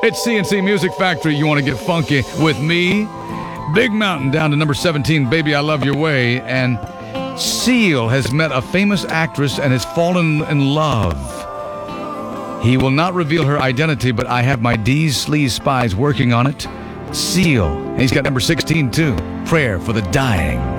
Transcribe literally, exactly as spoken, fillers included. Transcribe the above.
It's C N C Music Factory. You want to get funky with me? Big Mountain down to number seventeen, Baby I Love Your Way. And Seal has met a famous actress and has fallen in love. He will not reveal her identity, but I have my D's Sleaze spies working on it. Seal. And he's got number sixteen too, Prayer for the Dying.